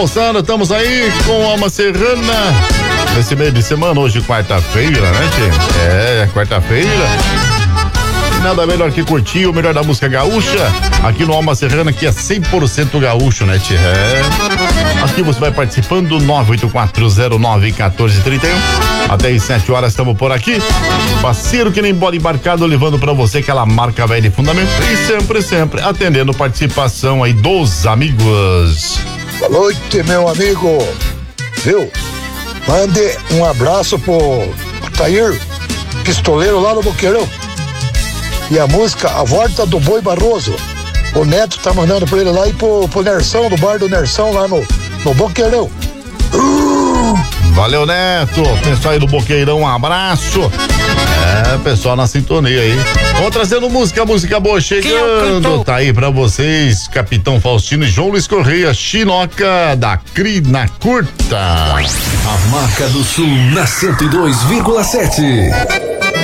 Moçada, estamos aí com Alma Serrana nesse meio de semana, hoje quarta-feira, né, gente? É, quarta-feira. Nada melhor que curtir o melhor da música gaúcha aqui no Alma Serrana, que é 100% gaúcho, né, tia? É. Aqui você vai participando, 984091431. Até às 7 horas estamos por aqui. Parceiro que nem bola embarcado, levando pra você aquela marca velha de fundamento e sempre atendendo participação aí dos amigos. Boa noite, meu amigo. Viu? Mande um abraço pro Tair, pistoleiro lá no Boqueirão. E a música A Volta do Boi Barroso. O Neto tá mandando pra ele lá e pro Nersão, do bar do Nersão lá no Boqueirão. Valeu, Neto. Pessoal aí do Boqueirão, um abraço. É, pessoal na sintonia aí. Vamos trazendo música boa chegando. Tá aí pra vocês, Capitão Faustino e João Luiz Correia, Chinoca da Crina Curta. A marca do Sul na 102,7.